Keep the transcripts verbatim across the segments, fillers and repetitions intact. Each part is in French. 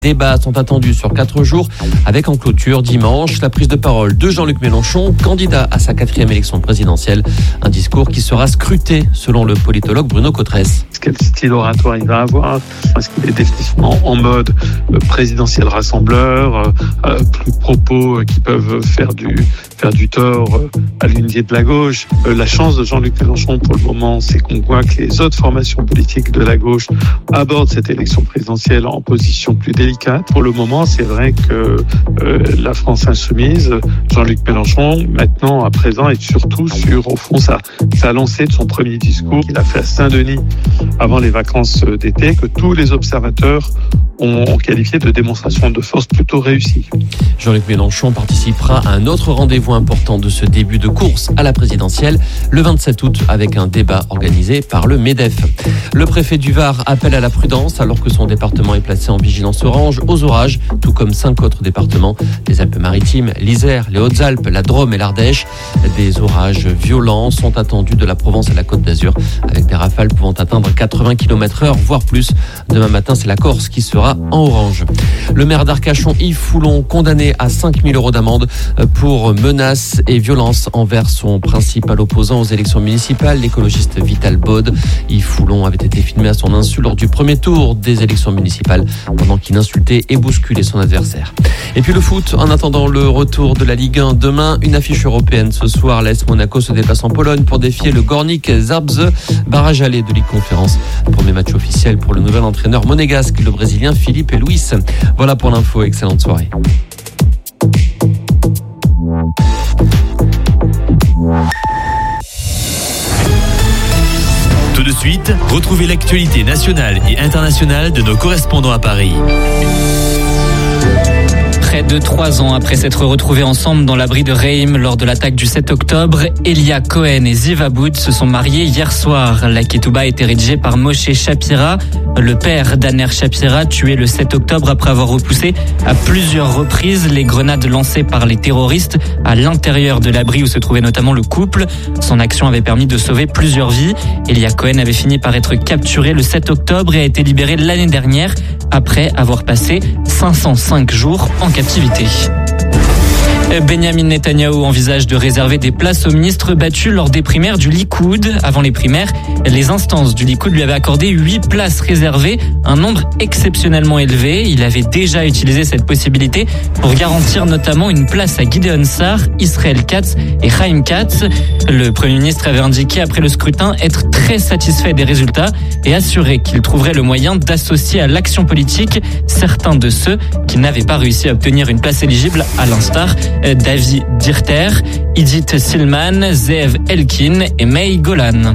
Débats sont attendus sur quatre jours avec en clôture dimanche la prise de parole de Jean-Luc Mélenchon, candidat à sa quatrième élection présidentielle. Un discours qui sera scruté selon le politologue Bruno Cotresse. Quel style oratoire il va avoir? Est-ce qu'il est définitivement en mode présidentiel rassembleur, euh, plus propos qui peuvent faire du, faire du tort à l'unité de la gauche? Euh, la chance de Jean-Luc Mélenchon pour le moment, c'est qu'on voit que les autres formations politiques de la gauche abordent cette élection présidentielle en position plus délicate. Pour le moment, c'est vrai que euh, la France insoumise, Jean-Luc Mélenchon, maintenant, à présent, est surtout sur, au fond, sa, sa lancée de son premier discours qu'il a fait à Saint-Denis avant les vacances d'été, que tous les observateurs ont, ont qualifié de démonstration de force plutôt réussie. Jean-Luc Mélenchon participera à un autre rendez-vous important de ce début de course à la présidentielle, le vingt-sept août, avec un débat organisé par le MEDEF. Le préfet du Var appelle à la prudence alors que son département est placé en vigilance orange aux orages, tout comme cinq autres départements, les Alpes-Maritimes, l'Isère, les Hautes-Alpes, la Drôme et l'Ardèche. Des orages violents sont attendus de la Provence à la Côte d'Azur, avec des rafales pouvant atteindre quatre-vingts kilomètres heure, voire plus. Demain matin, c'est la Corse qui sera en orange. Le maire d'Arcachon, Yves Foulon, condamné à cinq mille euros d'amende pour menaces et violences envers son principal opposant aux élections municipales, l'écologiste Vital Baude. Yves Foulon avait été filmé à son insu lors du premier tour des élections municipales, pendant qu'il insultait et bousculait son adversaire. Et puis le foot, en attendant le retour de la Ligue un demain, une affiche européenne. Ce soir, l'A S Monaco se déplace en Pologne pour défier le Górnik Zabrze, barrage aller de Ligue Conférence. Premier match officiel pour le nouvel entraîneur monégasque, le Brésilien Filipe Luis. Voilà pour l'info, excellente soirée. Tout de suite, retrouvez l'actualité nationale et internationale de nos correspondants à Paris. Près de trois ans après s'être retrouvés ensemble dans l'abri de Reim lors de l'attaque du sept octobre, Elia Cohen et Ziv Aboud se sont mariés hier soir. La ketouba a été rédigée par Moshe Shapira, le père d'Aner Shapira, tué le sept octobre après avoir repoussé à plusieurs reprises les grenades lancées par les terroristes à l'intérieur de l'abri où se trouvait notamment le couple. Son action avait permis de sauver plusieurs vies. Elia Cohen avait fini par être capturé le sept octobre et a été libéré l'année dernière après avoir passé cinq cent cinq jours en captivité. Benjamin Netanyahou envisage de réserver des places aux ministres battus lors des primaires du Likoud. Avant les primaires, les instances du Likoud lui avaient accordé huit places réservées, un nombre exceptionnellement élevé. Il avait déjà utilisé cette possibilité pour garantir notamment une place à Gideon Sa'ar, Israël Katz et Chaim Katz. Le Premier ministre avait indiqué après le scrutin être très satisfait des résultats et assuré qu'il trouverait le moyen d'associer à l'action politique certains de ceux qui n'avaient pas réussi à obtenir une place éligible, à l'instar David Dirter, Idit Silman, Zeev Elkin et Mei Golan.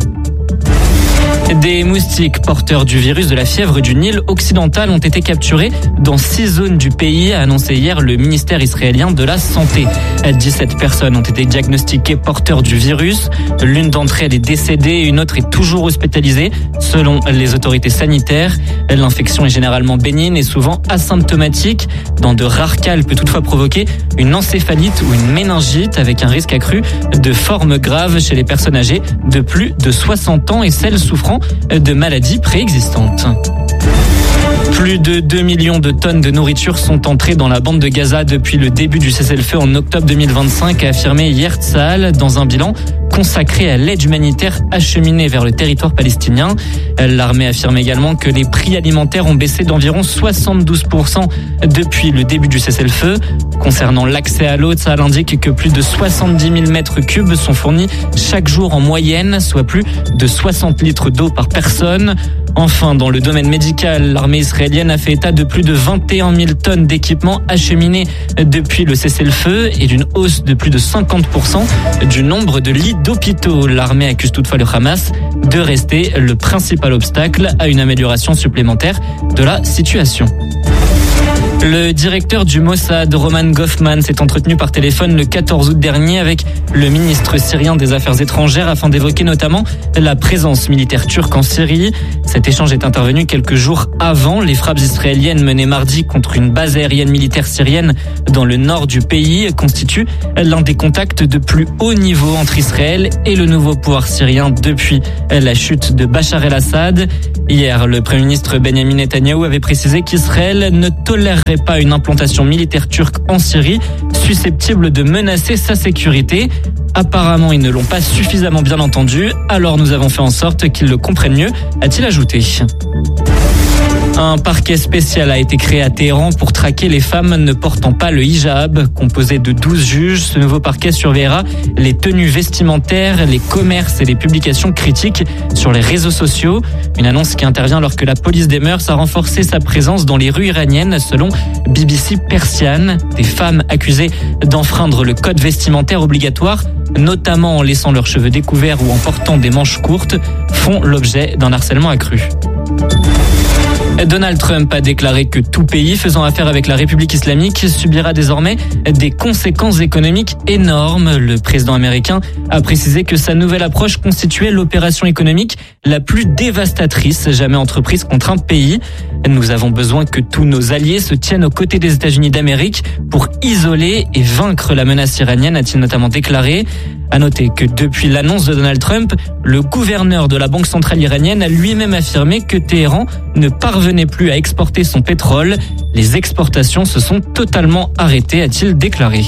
Des moustiques porteurs du virus de la fièvre du Nil occidental ont été capturés dans six zones du pays, a annoncé hier le ministère israélien de la Santé. dix-sept personnes ont été diagnostiquées porteurs du virus. L'une d'entre elles est décédée et une autre est toujours hospitalisée, selon les autorités sanitaires. L'infection est généralement bénigne et souvent asymptomatique. Dans de rares cas, elle peut toutefois provoquer une encéphalite ou une méningite avec un risque accru de formes graves chez les personnes âgées de plus de soixante ans et celles souffrant de maladies préexistantes. Plus de deux millions de tonnes de nourriture sont entrées dans la bande de Gaza depuis le début du cessez-le-feu en octobre deux mille vingt-cinq, a affirmé hier Tsahal dans un bilan consacré à l'aide humanitaire acheminée vers le territoire palestinien. L'armée affirme également que les prix alimentaires ont baissé d'environ soixante-douze pour cent depuis le début du cessez-le-feu. Concernant l'accès à l'eau, Tsahal indique que plus de soixante-dix mille mètres cubes sont fournis chaque jour en moyenne, soit plus de soixante litres d'eau par personne. Enfin, dans le domaine médical, l'armée israélienne a fait état de plus de vingt et un mille tonnes d'équipements acheminés depuis le cessez-le-feu et d'une hausse de plus de cinquante pour cent du nombre de lits d'hôpitaux. L'armée accuse toutefois le Hamas de rester le principal obstacle à une amélioration supplémentaire de la situation. Le directeur du Mossad, Roman Goffman, s'est entretenu par téléphone le quatorze août dernier avec le ministre syrien des Affaires étrangères afin d'évoquer notamment la présence militaire turque en Syrie. Cet échange est intervenu quelques jours avant les frappes israéliennes menées mardi contre une base aérienne militaire syrienne dans le nord du pays, constitue l'un des contacts de plus haut niveau entre Israël et le nouveau pouvoir syrien depuis la chute de Bachar el-Assad. Hier, le Premier ministre Benjamin Netanyahou avait précisé qu'Israël ne tolérerait pas une implantation militaire turque en Syrie susceptible de menacer sa sécurité. Apparemment, ils ne l'ont pas suffisamment bien entendu, alors nous avons fait en sorte qu'ils le comprennent mieux, a-t-il ajouté. Un parquet spécial a été créé à Téhéran pour traquer les femmes ne portant pas le hijab. Composé de douze juges, ce nouveau parquet surveillera les tenues vestimentaires, les commerces et les publications critiques sur les réseaux sociaux. Une annonce qui intervient alors que la police des mœurs a renforcé sa présence dans les rues iraniennes, selon B B C Persian. Des femmes accusées d'enfreindre le code vestimentaire obligatoire, notamment en laissant leurs cheveux découverts ou en portant des manches courtes, font l'objet d'un harcèlement accru. Donald Trump a déclaré que tout pays faisant affaire avec la République islamique subira désormais des conséquences économiques énormes. Le président américain a précisé que sa nouvelle approche constituait l'opération économique la plus dévastatrice jamais entreprise contre un pays. Nous avons besoin que tous nos alliés se tiennent aux côtés des États-Unis d'Amérique pour isoler et vaincre la menace iranienne, a-t-il notamment déclaré. À noter que depuis l'annonce de Donald Trump, le gouverneur de la Banque centrale iranienne a lui-même affirmé que Téhéran ne parvenait plus à exporter son pétrole. Les exportations se sont totalement arrêtées, a-t-il déclaré.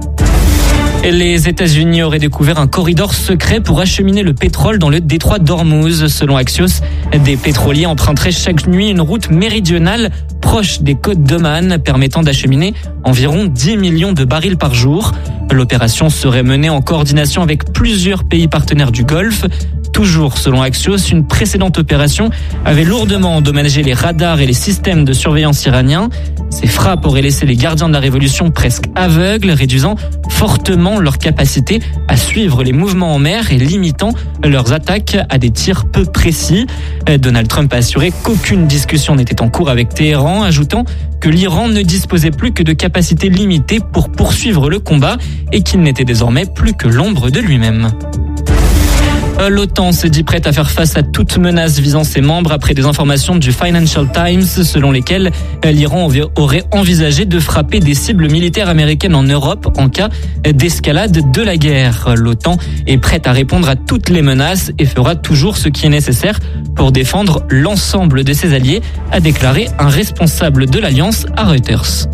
Les États-Unis auraient découvert un corridor secret pour acheminer le pétrole dans le détroit d'Ormuz. Selon Axios, des pétroliers emprunteraient chaque nuit une route méridionale proche des côtes d'Oman, permettant d'acheminer environ dix millions de barils par jour. L'opération serait menée en coordination avec plusieurs pays partenaires du Golfe. Toujours selon Axios, une précédente opération avait lourdement endommagé les radars et les systèmes de surveillance iraniens. Ces frappes auraient laissé les gardiens de la révolution presque aveugles, réduisant fortement leur capacité à suivre les mouvements en mer et limitant leurs attaques à des tirs peu précis. Donald Trump a assuré qu'aucune discussion n'était en cours avec Téhéran, ajoutant que l'Iran ne disposait plus que de capacités limitées pour poursuivre le combat et qu'il n'était désormais plus que l'ombre de lui-même. L'OTAN se dit prête à faire face à toute menace visant ses membres après des informations du Financial Times selon lesquelles l'Iran aurait envisagé de frapper des cibles militaires américaines en Europe en cas d'escalade de la guerre. L'OTAN est prête à répondre à toutes les menaces et fera toujours ce qui est nécessaire pour défendre l'ensemble de ses alliés, a déclaré un responsable de l'Alliance à Reuters.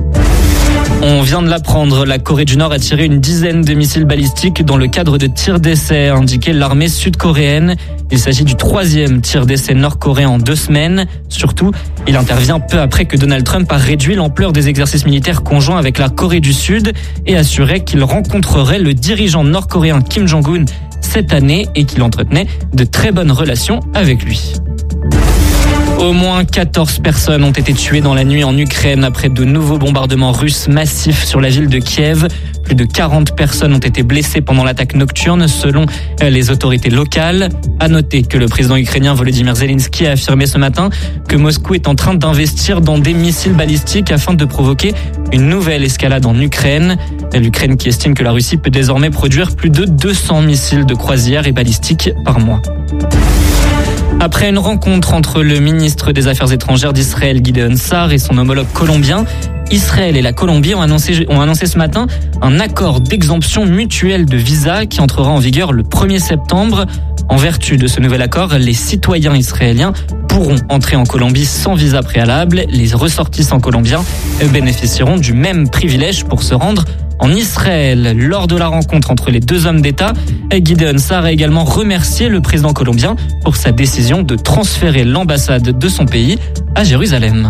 On vient de l'apprendre, la Corée du Nord a tiré une dizaine de missiles balistiques dans le cadre de tirs d'essai, a indiqué l'armée sud-coréenne. Il s'agit du troisième tir d'essai nord-coréen en deux semaines. Surtout, il intervient peu après que Donald Trump a réduit l'ampleur des exercices militaires conjoints avec la Corée du Sud et assuré qu'il rencontrerait le dirigeant nord-coréen Kim Jong-un cette année et qu'il entretenait de très bonnes relations avec lui. Au moins quatorze personnes ont été tuées dans la nuit en Ukraine après de nouveaux bombardements russes massifs sur la ville de Kiev. Plus de quarante personnes ont été blessées pendant l'attaque nocturne selon les autorités locales. À noter que le président ukrainien Volodymyr Zelensky a affirmé ce matin que Moscou est en train d'investir dans des missiles balistiques afin de provoquer une nouvelle escalade en Ukraine. L'Ukraine qui estime que la Russie peut désormais produire plus de deux cents missiles de croisière et balistiques par mois. Après une rencontre entre le ministre des Affaires étrangères d'Israël, Gideon Sa'ar, et son homologue colombien, Israël et la Colombie ont annoncé, ont annoncé ce matin un accord d'exemption mutuelle de visa qui entrera en vigueur le premier septembre. En vertu de ce nouvel accord, les citoyens israéliens pourront entrer en Colombie sans visa préalable. Les ressortissants colombiens bénéficieront du même privilège pour se rendre en Israël. Lors de la rencontre entre les deux hommes d'État, Gideon Sa'ar a également remercié le président colombien pour sa décision de transférer l'ambassade de son pays à Jérusalem.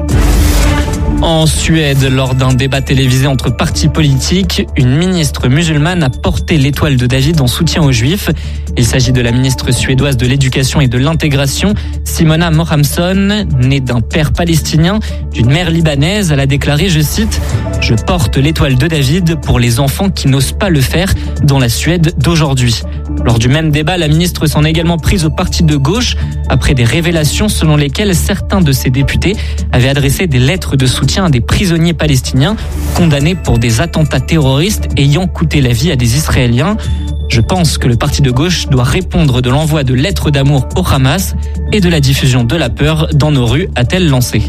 En Suède, lors d'un débat télévisé entre partis politiques, une ministre musulmane a porté l'étoile de David en soutien aux Juifs. Il s'agit de la ministre suédoise de l'Éducation et de l'Intégration, Simona Mohamsson, née d'un père palestinien, d'une mère libanaise. Elle a déclaré, je cite, « Je porte l'étoile de David pour les enfants qui n'osent pas le faire dans la Suède d'aujourd'hui. Lors du même débat, la ministre s'en est également prise au parti de gauche après des révélations selon lesquelles certains de ses députés avaient adressé des lettres de soutien à des prisonniers palestiniens condamnés pour des attentats terroristes ayant coûté la vie à des Israéliens. Je pense que le parti de gauche doit répondre de l'envoi de lettres d'amour au Hamas et de la diffusion de la peur dans nos rues, a-t-elle lancé.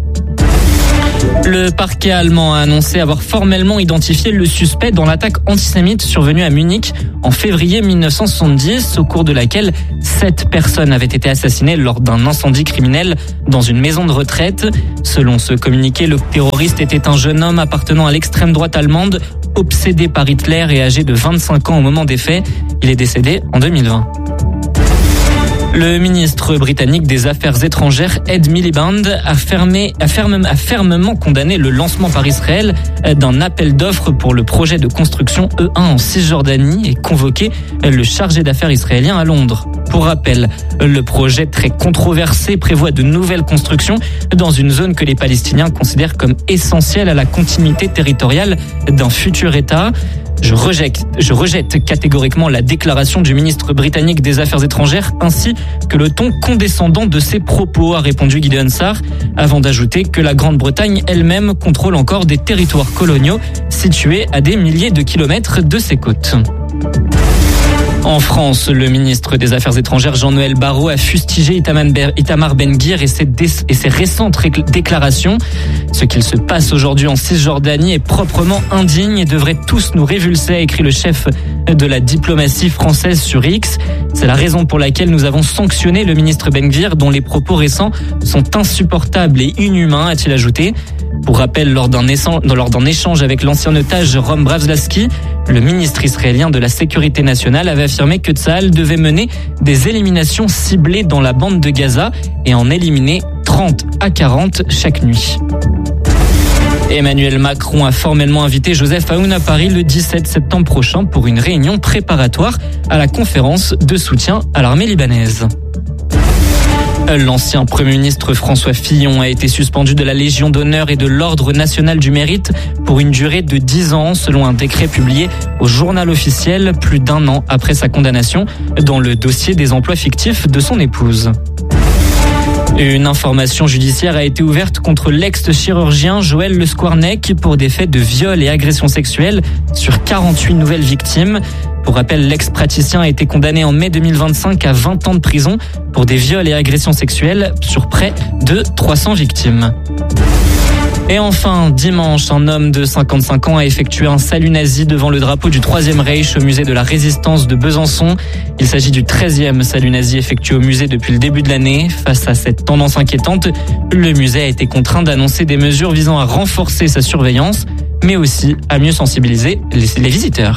Le parquet allemand a annoncé avoir formellement identifié le suspect dans l'attaque antisémite survenue à Munich en février mille neuf cent soixante-dix, au cours de laquelle sept personnes avaient été assassinées lors d'un incendie criminel dans une maison de retraite. Selon ce communiqué, le terroriste était un jeune homme appartenant à l'extrême droite allemande, obsédé par Hitler et âgé de vingt-cinq ans au moment des faits. Il est décédé en deux mille vingt. Le ministre britannique des Affaires étrangères, Ed Miliband, a, fermé, a, ferme, a fermement condamné le lancement par Israël d'un appel d'offres pour le projet de construction E un en Cisjordanie et convoqué le chargé d'affaires israélien à Londres. Pour rappel, le projet très controversé prévoit de nouvelles constructions dans une zone que les Palestiniens considèrent comme essentielle à la continuité territoriale d'un futur État. Je rejette, je rejette catégoriquement la déclaration du ministre britannique des Affaires étrangères ainsi que le ton condescendant de ses propos, a répondu Gideon Sarr, avant d'ajouter que la Grande-Bretagne elle-même contrôle encore des territoires coloniaux situés à des milliers de kilomètres de ses côtes. En France, le ministre des Affaires étrangères Jean-Noël Barrot a fustigé Itamar Ben-Gvir et ses, dé- et ses récentes ré- déclarations. Ce qu'il se passe aujourd'hui en Cisjordanie est proprement indigne et devrait tous nous révulser, a écrit le chef de la diplomatie française sur X. C'est la raison pour laquelle nous avons sanctionné le ministre Ben-Gvir, dont les propos récents sont insupportables et inhumains, a-t-il ajouté. Pour rappel, lors d'un, échange, lors d'un échange avec l'ancien otage Rom Bravslavski, le ministre israélien de la Sécurité nationale avait affirmé que Tsahal devait mener des éliminations ciblées dans la bande de Gaza et en éliminer trente à quarante chaque nuit. Emmanuel Macron a formellement invité Joseph Aoun à Paris le dix-sept septembre prochain pour une réunion préparatoire à la conférence de soutien à l'armée libanaise. L'ancien Premier ministre François Fillon a été suspendu de la Légion d'honneur et de l'Ordre national du mérite pour une durée de dix ans selon un décret publié au Journal officiel plus d'un an après sa condamnation dans le dossier des emplois fictifs de son épouse. Une information judiciaire a été ouverte contre l'ex-chirurgien Joël Le Squarnec pour des faits de viol et agression sexuelle sur quarante-huit nouvelles victimes. Pour rappel, l'ex-praticien a été condamné en mai deux mille vingt-cinq à vingt ans de prison pour des viols et agressions sexuelles sur près de trois cents victimes. Et enfin, dimanche, un homme de cinquante-cinq ans a effectué un salut nazi devant le drapeau du Troisième Reich au musée de la Résistance de Besançon. Il s'agit du treizième salut nazi effectué au musée depuis le début de l'année. Face à cette tendance inquiétante, le musée a été contraint d'annoncer des mesures visant à renforcer sa surveillance, mais aussi à mieux sensibiliser les, les visiteurs.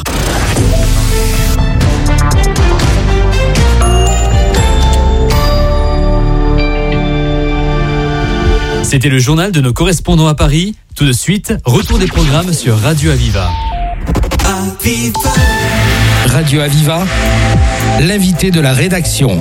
C'était le journal de nos correspondants à Paris. Tout de suite, retour des programmes sur Radio Aviva. Aviva. Radio Aviva, l'invité de la rédaction.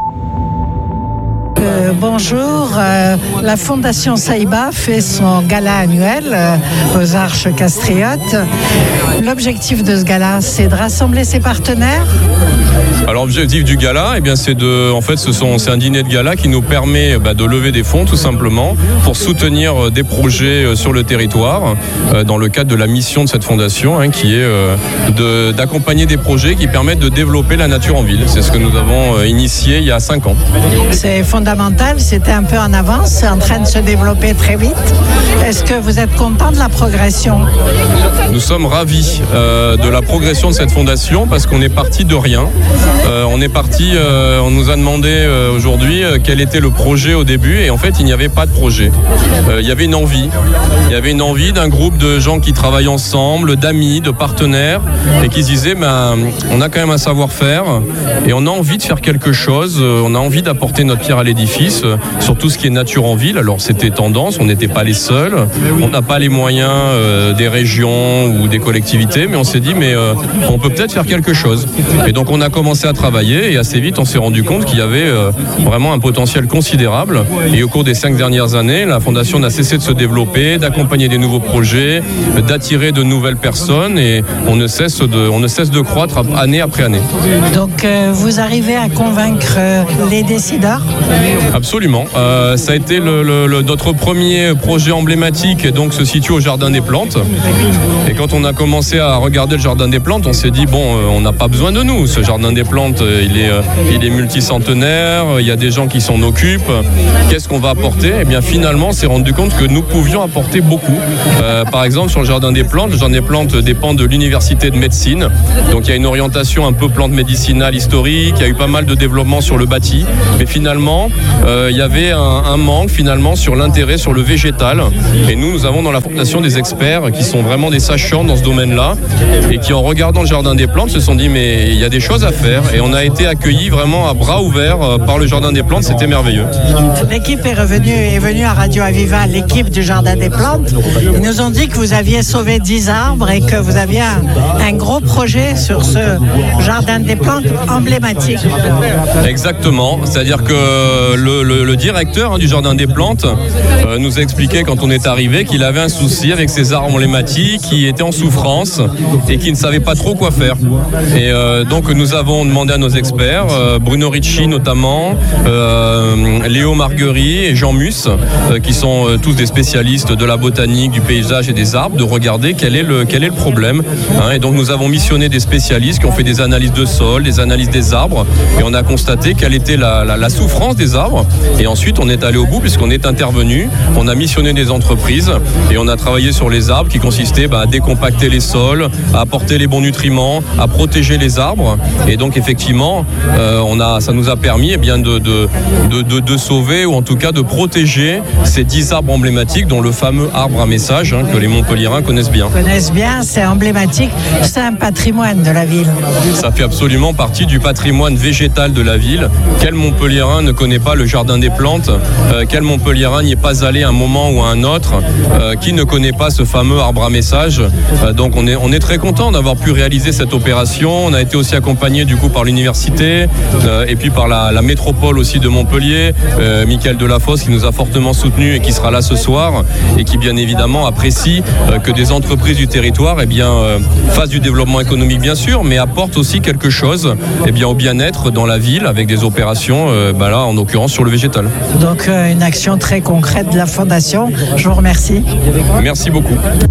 Euh, bonjour, euh, la Fondation Saïba fait son gala annuel euh, aux Arches Castriotes. L'objectif de ce gala, c'est de rassembler ses partenaires. Alors l'objectif du gala, eh bien, c'est de, en fait, ce sont, c'est un dîner de gala qui nous permet bah, de lever des fonds tout simplement pour soutenir des projets sur le territoire euh, dans le cadre de la mission de cette fondation, hein, qui est euh, de, d'accompagner des projets qui permettent de développer la nature en ville. C'est ce que nous avons euh, initié il y a cinq ans. C'est fondamental, c'était un peu en avance, c'est en train de se développer très vite. Est-ce que vous êtes content de la progression ? Nous sommes ravis euh, de la progression de cette fondation parce qu'on est parti de rien. Euh, on est parti, euh, on nous a demandé euh, aujourd'hui euh, quel était le projet au début et en fait il n'y avait pas de projet. Euh, il y avait une envie, il y avait une envie d'un groupe de gens qui travaillent ensemble, d'amis, de partenaires et qui se disaient ben, on a quand même un savoir-faire et on a envie de faire quelque chose, on a envie d'apporter notre pierre à l'édifice. édifice euh, sur tout ce qui est nature en ville. Alors c'était tendance, on n'était pas les seuls, on n'a pas les moyens euh, des régions ou des collectivités, mais on s'est dit mais euh, on peut peut-être faire quelque chose. Et donc on a commencé à travailler et assez vite on s'est rendu compte qu'il y avait euh, vraiment un potentiel considérable. Et au cours des cinq dernières années, la Fondation n'a cessé de se développer, d'accompagner des nouveaux projets, d'attirer de nouvelles personnes et on ne cesse de, on ne cesse de croître année après année. Donc euh, vous arrivez à convaincre euh, les décideurs ? Absolument. Euh, ça a été le, le, le, notre premier projet emblématique et donc se situe au Jardin des Plantes. Et quand on a commencé à regarder le Jardin des Plantes, on s'est dit bon, euh, on n'a pas besoin de nous. Ce Jardin des Plantes, euh, il est, euh, il est multicentenaire, il y a des gens qui s'en occupent. Qu'est-ce qu'on va apporter ? Eh bien finalement, on s'est rendu compte que nous pouvions apporter beaucoup. Euh, par exemple, sur le Jardin des Plantes, le Jardin des Plantes dépend de l'Université de médecine. Donc il y a une orientation un peu plante médicinale historique, il y a eu pas mal de développement sur le bâti. Mais finalement, euh, il y avait un, un manque finalement sur l'intérêt sur le végétal. Et nous, nous avons dans la Fondation des experts qui sont vraiment des sachants dans ce domaine-là et qui en regardant le Jardin des Plantes se sont dit mais il y a des choses à faire. Et on a été accueillis vraiment à bras ouverts par le Jardin des Plantes, c'était merveilleux. L'équipe est revenue, est venue à Radio Aviva, l'équipe du Jardin des Plantes. Ils nous ont dit que vous aviez sauvé dix arbres et que vous aviez un, un gros projet sur ce Jardin des Plantes emblématique. Exactement, c'est-à-dire que le, le, le directeur hein, du Jardin des Plantes euh, nous a expliqué quand on est arrivé qu'il avait un souci avec ces arbres emblématiques qui étaient en souffrance et qui ne savaient pas trop quoi faire. Et euh, donc nous avons demandé à nos experts, euh, Bruno Ricci notamment, euh, Léo Marguerie et Jean Mus, euh, qui sont euh, tous des spécialistes de la botanique, du paysage et des arbres, de regarder quel est le, quel est le problème. Hein. Et donc nous avons missionné des spécialistes qui ont fait des analyses de sol, des analyses des arbres, et on a constaté quelle était la, la, la souffrance des arbres. Et ensuite on est allé au bout puisqu'on est intervenu, on a missionné des entreprises et on a travaillé sur les arbres qui consistaient bah, à décompacter les sols, à apporter les bons nutriments, à protéger les arbres. Et donc effectivement, euh, on a, ça nous a permis eh bien, de, de, de, de, de sauver ou en tout cas de protéger ces dix arbres emblématiques dont le fameux arbre à message hein, que les Montpelliérains connaissent bien. Connaissent bien, c'est emblématique, c'est un patrimoine de la ville. Ça fait absolument partie du patrimoine végétal de la ville. Quel Montpelliérain ne connaît pas le Jardin des Plantes ? euh, Quel Montpelliérain n'y est pas allé un moment ou à un autre ? euh, Qui ne connaît pas ce fameux arbre à message ? euh, Donc on est, on est très content d'avoir pu réaliser cette opération. On a été aussi accompagné du coup par l'université euh, et puis par la, la métropole aussi de Montpellier, euh, Michael Delafosse qui nous a fortement soutenus et qui sera là ce soir et qui bien évidemment apprécie euh, que des entreprises du territoire eh bien, euh, fassent du développement économique bien sûr, mais apportent aussi quelque chose eh bien, au bien-être dans la ville avec des opérations, euh, bah là en l'occurrence sur le végétal. Donc euh, une action très concrète de la Fondation. Je vous remercie. Merci beaucoup.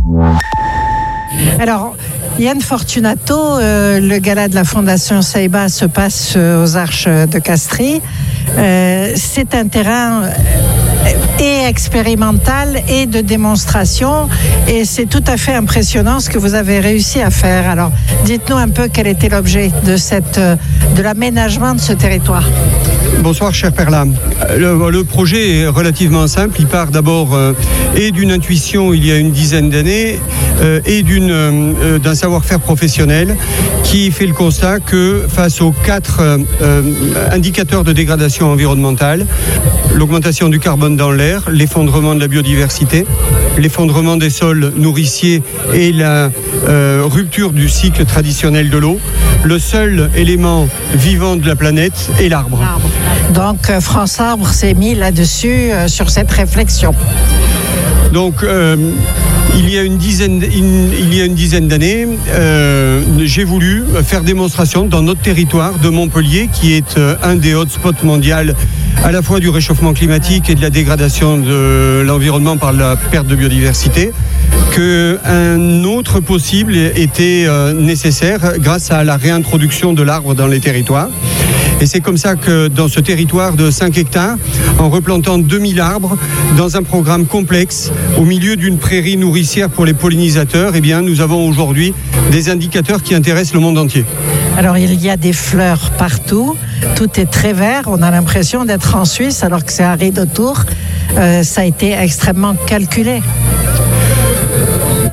Alors, Yann Fortunato, euh, le gala de la Fondation Saïba se passe euh, aux Arches de Castries. Euh, c'est un terrain et expérimental et de démonstration et c'est tout à fait impressionnant ce que vous avez réussi à faire. Alors, dites-nous un peu quel était l'objet de, cette, de l'aménagement de ce territoire. Bonsoir cher Perla. Le, le projet est relativement simple. Il part d'abord euh, et d'une intuition il y a une dizaine d'années euh, et d'une, euh, d'un savoir-faire professionnel qui fait le constat que face aux quatre euh, indicateurs de dégradation environnementale, l'augmentation du carbone dans l'air, l'effondrement de la biodiversité, l'effondrement des sols nourriciers et la euh, rupture du cycle traditionnel de l'eau, le seul élément vivant de la planète est l'arbre. L'arbre. Donc France Arbre s'est mis là-dessus, euh, sur cette réflexion. Donc euh, il y a une dizaine, une, il y a une dizaine d'années, euh, j'ai voulu faire démonstration dans notre territoire de Montpellier, qui est euh, un des hotspots mondiaux à la fois du réchauffement climatique et de la dégradation de l'environnement par la perte de biodiversité, qu'un autre possible était euh, nécessaire grâce à la réintroduction de l'arbre dans les territoires. Et c'est comme ça que dans ce territoire de cinq hectares, en replantant deux mille arbres, dans un programme complexe, au milieu d'une prairie nourricière pour les pollinisateurs, eh bien, nous avons aujourd'hui des indicateurs qui intéressent le monde entier. Alors il y a des fleurs partout, tout est très vert, on a l'impression d'être en Suisse alors que c'est aride autour. Euh, ça a été extrêmement calculé.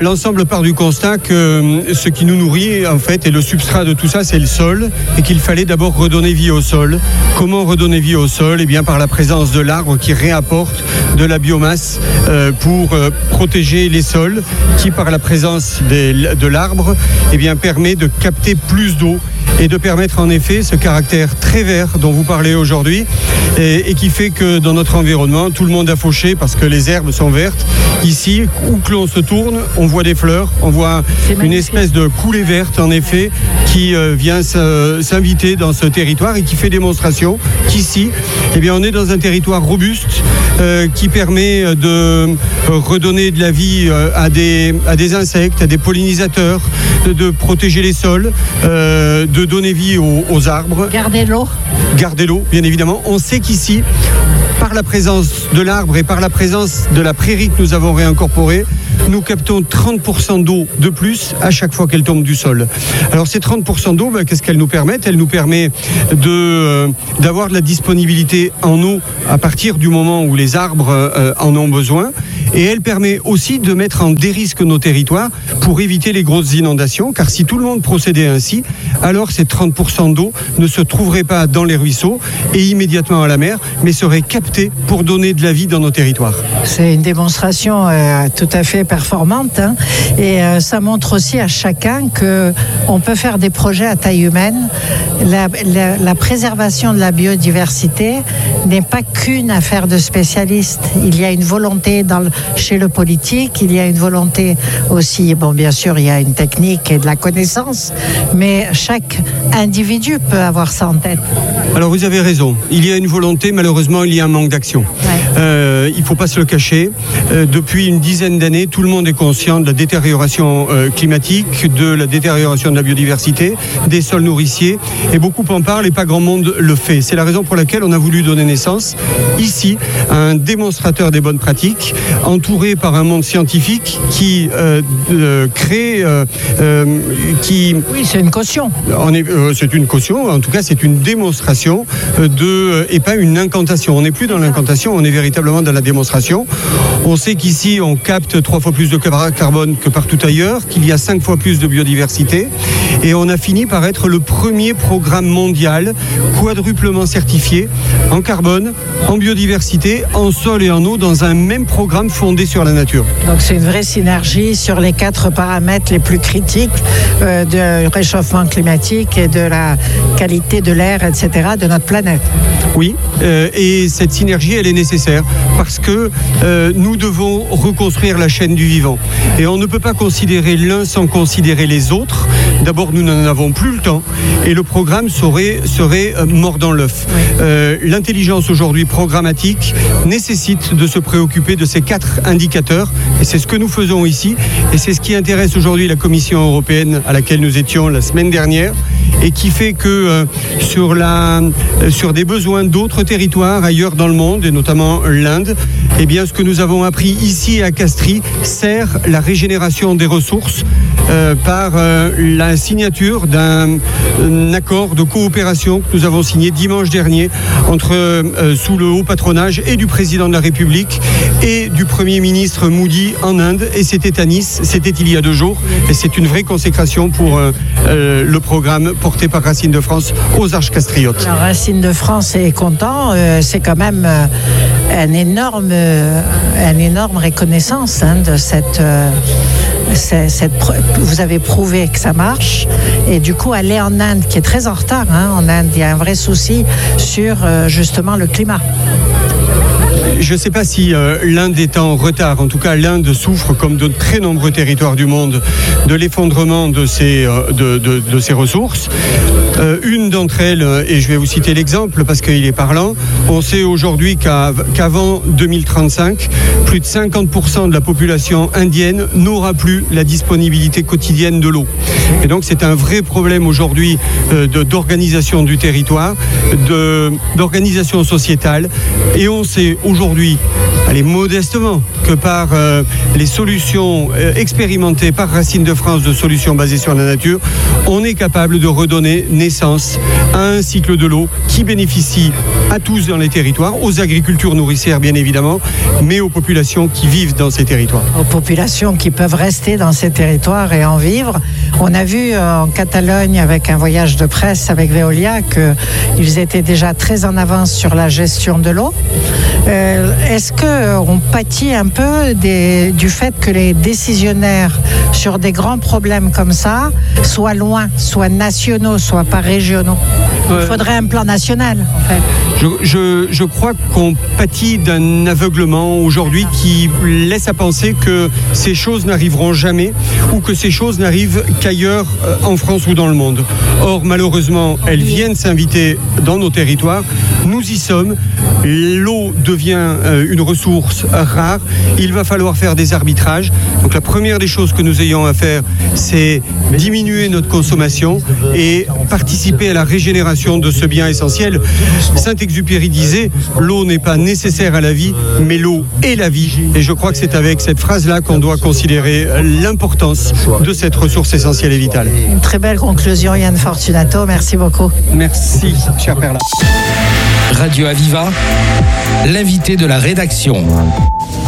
l'ensemble part du constat que ce qui nous nourrit, en fait, et le substrat de tout ça, c'est le sol, et qu'il fallait d'abord redonner vie au sol. Comment redonner vie au sol ? Eh bien, par la présence de l'arbre qui réapporte de la biomasse euh, pour euh, protéger les sols, qui par la présence des, de l'arbre, eh bien, permet de capter plus d'eau et de permettre en effet ce caractère très vert dont vous parlez aujourd'hui et, et qui fait que dans notre environnement, tout le monde a fauché parce que les herbes sont vertes. Ici, où que l'on se tourne, on voit des fleurs, on voit une espèce de coulée verte en effet qui euh, vient s'inviter dans ce territoire et qui fait démonstration qu'ici, eh bien, on est dans un territoire robuste euh, qui permet de redonner de la vie à des, à des insectes, à des pollinisateurs, de, de protéger les sols, euh, de donner vie aux, aux arbres. Garder l'eau. Garder l'eau, bien évidemment. On sait qu'ici, par la présence de l'arbre et par la présence de la prairie que nous avons réincorporée, nous captons trente pour cent d'eau de plus à chaque fois qu'elle tombe du sol. Alors ces trente pour cent d'eau, ben, qu'est-ce qu'elle nous permet ? Elle nous permet de, euh, d'avoir de la disponibilité en eau à partir du moment où les arbres euh, en ont besoin. Et elle permet aussi de mettre en dérisque nos territoires pour éviter les grosses inondations, car si tout le monde procédait ainsi, alors ces trente pour cent d'eau ne se trouveraient pas dans les ruisseaux et immédiatement à la mer, mais seraient captés pour donner de la vie dans nos territoires. C'est une démonstration euh, tout à fait performante, hein, et euh, ça montre aussi à chacun qu'on peut faire des projets à taille humaine. La, la, la préservation de la biodiversité n'est pas qu'une affaire de spécialistes. Il y a une volonté dans le, chez le politique, il y a une volonté aussi, bon bien sûr il y a une technique et de la connaissance, mais chaque individu peut avoir ça en tête. Alors vous avez raison, il y a une volonté, malheureusement il y a un manque d'action. Ouais. Euh, il ne faut pas se le cacher. Euh, depuis une dizaine d'années, tout le monde est conscient de la détérioration euh, climatique, de la détérioration de la biodiversité, des sols nourriciers, et beaucoup en parlent et pas grand monde le fait. C'est la raison pour laquelle on a voulu donner naissance ici à un démonstrateur des bonnes pratiques, entouré par un monde scientifique qui euh, euh, crée, euh, euh, qui... Oui, c'est une caution. On est, euh, c'est une caution, en tout cas c'est une démonstration de, et pas une incantation. On n'est plus dans l'incantation, on est véritablement dans la démonstration. On sait qu'ici on capte trois fois plus de carbone que partout ailleurs, qu'il y a cinq fois plus de biodiversité, et on a fini par être le premier programme mondial quadruplement certifié en carbone, en biodiversité, en sol et en eau dans un même programme fondé sur la nature. Donc c'est une vraie synergie sur les quatre paramètres les plus critiques euh, du réchauffement climatique et de la qualité de l'air, et cetera de notre planète. Oui, euh, et cette synergie, elle est nécessaire parce que euh, nous devons reconstruire la chaîne du vivant. Et on ne peut pas considérer l'un sans considérer les autres. D'abord, nous n'en avons plus le temps et le programme serait, serait euh, mort dans l'œuf. Oui. Euh, l'intelligence aujourd'hui programmatique nécessite de se préoccuper de ces quatre indicateurs et c'est ce que nous faisons ici et c'est ce qui intéresse aujourd'hui la Commission européenne à laquelle nous étions la semaine dernière et qui fait que euh, sur, la, euh, sur des besoins d'autres territoires ailleurs dans le monde et notamment l'Inde, eh bien, ce que nous avons appris ici à Castries sert la régénération des ressources euh, par euh, la signature d'un accord de coopération que nous avons signé dimanche dernier entre, euh, sous le haut patronage et du président de la République et du Premier ministre Modi en Inde. Et c'était à Nice, c'était il y a deux jours. Et c'est une vraie consécration pour euh, euh, le programme porté par Racine de France aux Arches castriotes. Alors, Racine de France est content, euh, c'est quand même euh, un énorme, euh, une énorme reconnaissance hein, de cette... Euh C'est, cette, vous avez prouvé que ça marche et du coup aller en Inde qui est très en retard hein, en Inde il y a un vrai souci sur euh, justement le climat. Je ne sais pas si euh, l'Inde est en retard. En tout cas, l'Inde souffre, comme de très nombreux territoires du monde, de l'effondrement de ses, euh, de, de, de ses ressources. Euh, une d'entre elles, et je vais vous citer l'exemple parce qu'il est parlant, on sait aujourd'hui qu'à, qu'avant deux mille trente-cinq, plus de cinquante pour cent de la population indienne n'aura plus la disponibilité quotidienne de l'eau. Et donc c'est un vrai problème aujourd'hui euh, de, d'organisation du territoire, de, d'organisation sociétale. Et on sait aujourd'hui, allez, modestement, que par euh, les solutions euh, expérimentées par Racine de France de solutions basées sur la nature, on est capable de redonner naissance à un cycle de l'eau qui bénéficie à tous dans les territoires, aux agricultures nourricières bien évidemment, mais aux populations qui vivent dans ces territoires. Aux populations qui peuvent rester dans ces territoires et en vivre. On a vu euh, en Catalogne, avec un voyage de presse avec Veolia, qu'ils étaient déjà très en avance sur la gestion de l'eau. Euh, est-ce qu'on pâtit un peu des, du fait que les décisionnaires sur des grands problèmes comme ça soient loin, soient nationaux, soient pas régionaux? Il faudrait un plan national, en fait. Je, je, je crois qu'on pâtit d'un aveuglement aujourd'hui qui laisse à penser que ces choses n'arriveront jamais ou que ces choses n'arrivent qu'ailleurs en France ou dans le monde. Or, malheureusement, elles viennent s'inviter dans nos territoires. Nous y sommes. L'eau devient une ressource rare. Il va falloir faire des arbitrages. Donc la première des choses que nous ayons à faire, c'est diminuer notre consommation et participer à la régénération de ce bien essentiel. Saint-Exupéry disait « L'eau n'est pas nécessaire à la vie, mais l'eau est la vie ». Et je crois que c'est avec cette phrase-là qu'on doit considérer l'importance de cette ressource essentielle et vitale. Une très belle conclusion, Yann Fortunato. Merci beaucoup. Merci, cher Perla. Radio Aviva, l'invité de la rédaction.